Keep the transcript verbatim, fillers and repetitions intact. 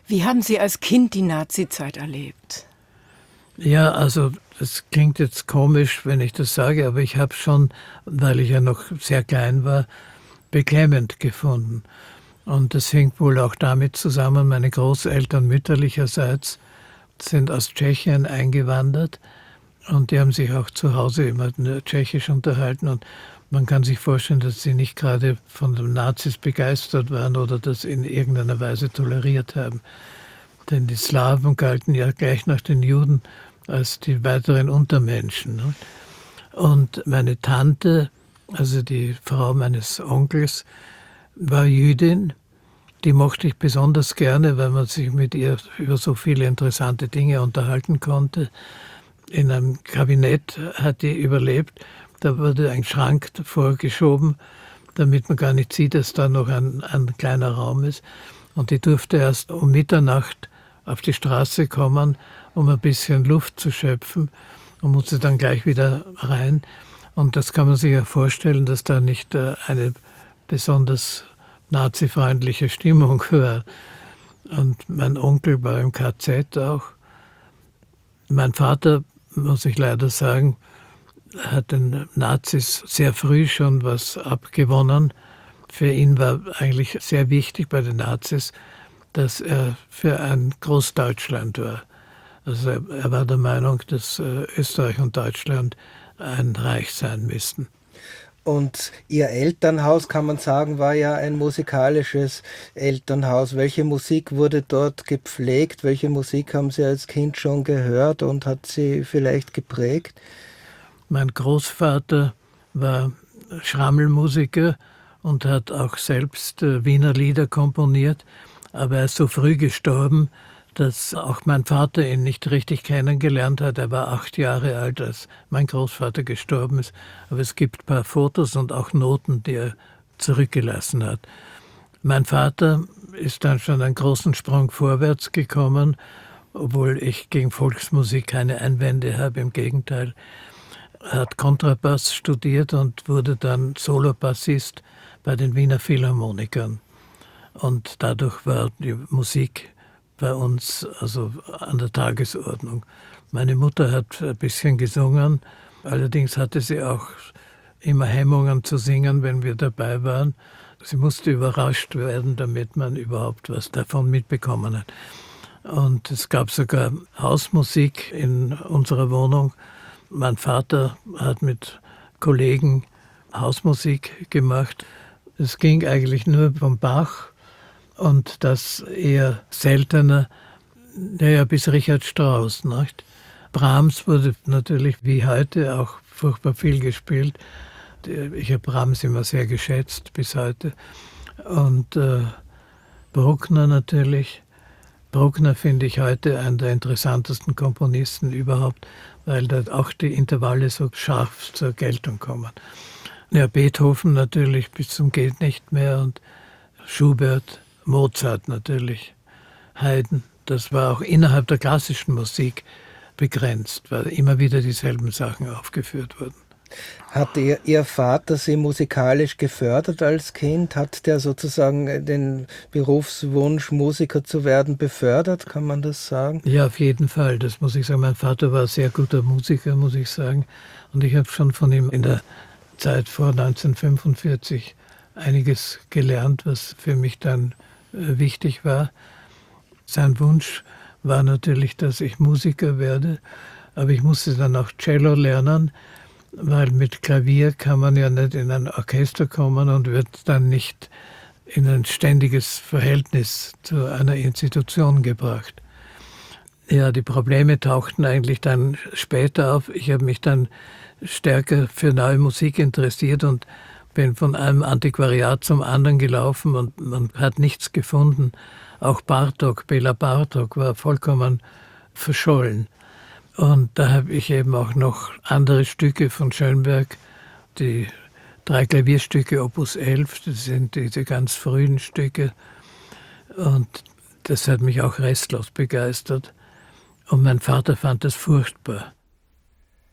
Wie haben Sie als Kind die Nazizeit erlebt? Ja, also das klingt jetzt komisch, wenn ich das sage, aber ich habe schon, weil ich ja noch sehr klein war, beklemmend gefunden. Und das hängt wohl auch damit zusammen, meine Großeltern mütterlicherseits sind aus Tschechien eingewandert und die haben sich auch zu Hause immer nur Tschechisch unterhalten und man kann sich vorstellen, dass sie nicht gerade von den Nazis begeistert waren oder das in irgendeiner Weise toleriert haben. Denn die Slawen galten ja gleich nach den Juden als die weiteren Untermenschen. Und meine Tante, also die Frau meines Onkels, war Jüdin. Die mochte ich besonders gerne, weil man sich mit ihr über so viele interessante Dinge unterhalten konnte. In einem Kabinett hat die überlebt. Da wurde ein Schrank vorgeschoben, damit man gar nicht sieht, dass da noch ein, ein kleiner Raum ist. Und die durfte erst um Mitternacht auf die Straße kommen, um ein bisschen Luft zu schöpfen und musste dann gleich wieder rein. Und das kann man sich ja vorstellen, dass da nicht eine besonders nazifreundliche Stimmung war. Und mein Onkel war im K Z auch. Mein Vater, muss ich leider sagen, hat den Nazis sehr früh schon was abgewonnen. Für ihn war eigentlich sehr wichtig bei den Nazis, dass er für ein Großdeutschland war. Also er, er war der Meinung, dass äh, Österreich und Deutschland ein Reich sein müssten. Und Ihr Elternhaus, kann man sagen, war ja ein musikalisches Elternhaus. Welche Musik wurde dort gepflegt? Welche Musik haben Sie als Kind schon gehört und hat Sie vielleicht geprägt? Mein Großvater war Schrammelmusiker und hat auch selbst äh, Wiener Lieder komponiert. Aber er ist so früh gestorben, dass auch mein Vater ihn nicht richtig kennengelernt hat. Er war acht Jahre alt, als mein Großvater gestorben ist. Aber es gibt ein paar Fotos und auch Noten, die er zurückgelassen hat. Mein Vater ist dann schon einen großen Sprung vorwärts gekommen, obwohl ich gegen Volksmusik keine Einwände habe, im Gegenteil. Er hat Kontrabass studiert und wurde dann Solobassist bei den Wiener Philharmonikern. Und dadurch war die Musik bei uns also an der Tagesordnung. Meine Mutter hat ein bisschen gesungen, allerdings hatte sie auch immer Hemmungen zu singen, wenn wir dabei waren. Sie musste überrascht werden, damit man überhaupt was davon mitbekommen hat. Und es gab sogar Hausmusik in unserer Wohnung. Mein Vater hat mit Kollegen Hausmusik gemacht. Es ging eigentlich nur vom Bach und das eher seltener, naja, bis Richard Strauss. Nicht? Brahms wurde natürlich wie heute auch furchtbar viel gespielt. Ich habe Brahms immer sehr geschätzt bis heute. Und äh, Bruckner natürlich. Bruckner finde ich heute einen der interessantesten Komponisten überhaupt, weil da auch die Intervalle so scharf zur Geltung kommen. Ja, Beethoven natürlich bis zum geht nicht mehr und Schubert, Mozart natürlich, Haydn. Das war auch innerhalb der klassischen Musik begrenzt, weil immer wieder dieselben Sachen aufgeführt wurden. Hat Ihr, Ihr Vater Sie musikalisch gefördert als Kind? Hat der sozusagen den Berufswunsch, Musiker zu werden, befördert? Kann man das sagen? Ja, auf jeden Fall. Das muss ich sagen. Mein Vater war ein sehr guter Musiker, muss ich sagen. Und ich habe schon von ihm in der Zeit vor neunzehnhundertfünfundvierzig einiges gelernt, was für mich dann äh, wichtig war. Sein Wunsch war natürlich, dass ich Musiker werde, aber ich musste dann auch Cello lernen, weil mit Klavier kann man ja nicht in ein Orchester kommen und wird dann nicht in ein ständiges Verhältnis zu einer Institution gebracht. Ja, die Probleme tauchten eigentlich dann später auf. Ich habe mich dann stärker für neue Musik interessiert und bin von einem Antiquariat zum anderen gelaufen und man hat nichts gefunden. Auch Bartók, Béla Bartók war vollkommen verschollen. Und da habe ich eben auch noch andere Stücke von Schönberg, die drei Klavierstücke Opus elf, das sind diese ganz frühen Stücke. Und das hat mich auch restlos begeistert. Und mein Vater fand das furchtbar.